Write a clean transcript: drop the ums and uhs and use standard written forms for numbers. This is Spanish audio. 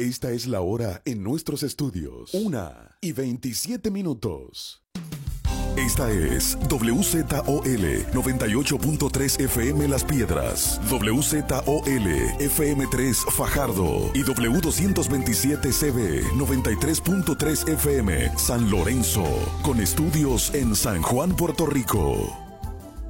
Esta es la hora en nuestros estudios. 1:27. Esta es WZOL 98.3 FM Las Piedras, WZOL FM3 Fajardo y W227CB 93.3 FM San Lorenzo, con estudios en San Juan, Puerto Rico.